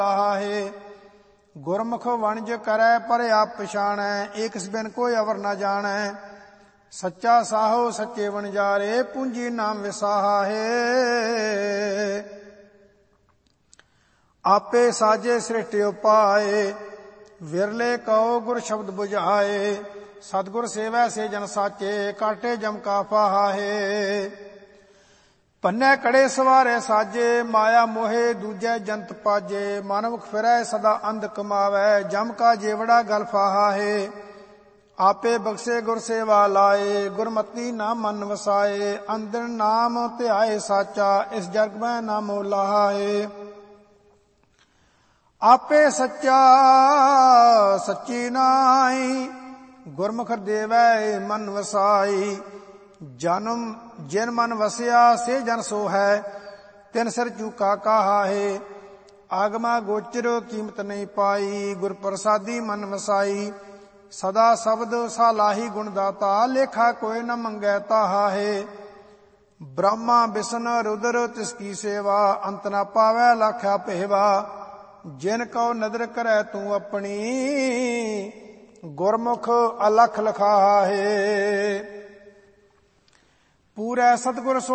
है। गुरमुख वणज करै पर आप पछाणै, एक बिन कोई अवर न जाणै। सच्चा साहो सच्चे वणजारे, पूंजी नाम विसाहा है। आपे साजे सृष्टि उपाए, विरले कहो गुर शब्द बुझाए। सतगुर सेवै से जन साचे, काटे जम का फाहा है। ਪੰਨੇ ਕੜੇ ਸਵਾਰੇ ਸਾਜੇ, ਮਾਇਆ ਮੋਹੇ ਦੂਜੇ ਜੰਤ ਪਾਜੇ। ਮਨਮੁਖ ਫਿਰੈ ਸਦਾ ਅੰਧ ਕਮਾਵੈ, ਜਮ ਕਾ ਜੇਵੜਾ ਗਲ ਫਾਹਾ ਹੈ। ਆਪੇ ਬਖਸ਼ੇ ਗੁਰ ਸੇਵਾ ਲਾਏ, ਗੁਰਮਤੀ ਨਾ ਮਨ ਵਸਾਏ। ਅੰਦਰ ਨਾਮ ਧਿਆਏ ਸਾਚਾ, ਇਸ ਜਗ ਮੈਂ ਨਾ ਮੋਲਾਹਾ ਹੈ। ਆਪੇ ਸੱਚਾ ਸੱਚੀ ਨਾਈ, ਗੁਰਮੁਖ ਦੇਵੈ ਮਨ ਵਸਾਈ। जन्म जिन मन वसिया से जन सो है, तिन सिर चूका कहा है। आगमा गोचर कीमत नहीं पाई, गुर प्रसादी मन वसाई। सदा शब्द सालाही गुण दाता, लेखा कोई न मंगै ताहा है। ब्रह्मा विष्णु रुद्र तिसकी सेवा, अंत न पावै लाख्या पेवा। जिन को नदर करे तू अपनी, गुरमुख अलख लखा है। पूरै सतगुर